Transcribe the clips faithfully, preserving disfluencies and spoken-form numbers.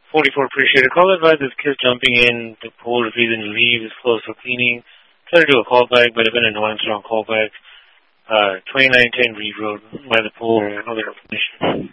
forty-four, appreciate it. Call advised this kid jumping in the pool, refusing to leave, is closed for cleaning. Try to do a callback, but I've been annoying on callback. Uh, twenty-nine ten Reed Road, by the pool, or other information.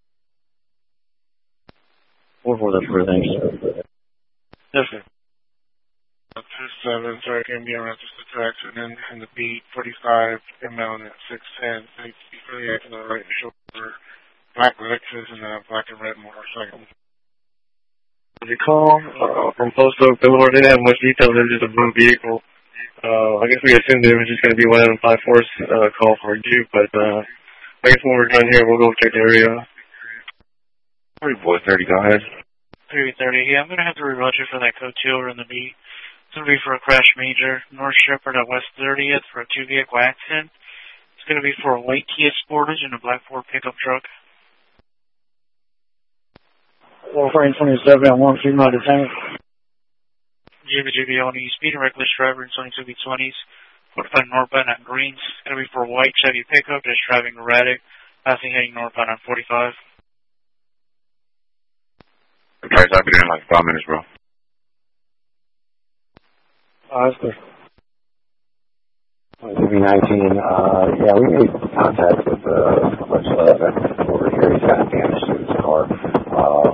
four four, that's for thanks. Yes, sir. two seven, sorry, can be around just a accident in the beat, forty-five, inbound at six ten, safety for the accident on the right shoulder, black Lexus and a black and red motorcycle. The call uh, from Post Oak Boulevard didn't have much detail, it was just a blue vehicle. Uh, I guess we assumed it was just going to be one out of five four's uh, call for Duke, but uh, I guess when we're done here, we'll go check the area. Three boy thirty, go ahead. three thirty, yeah, I'm going to have to re-route you for that code two over in the B. It's going to be for a crash major, North Shepherd at West thirtieth for a two-vehicle accident. It's going to be for a white Kia Sportage and a black Ford pickup truck. four four twenty-seven at one three nine ten. Jimmy Jimmy Oni, speed and reckless driver in twenty-two B twenties. forty-five northbound at Greens. It's going to be for a white Chevy pickup, just driving erratic, passing heading northbound on forty-five. Okay, so I'll be there in like five minutes, bro. Uh, that's good. Maybe nineteen, uh, yeah, we made contact with, uh, what's, uh, over here, he's got damage to his car. Uh,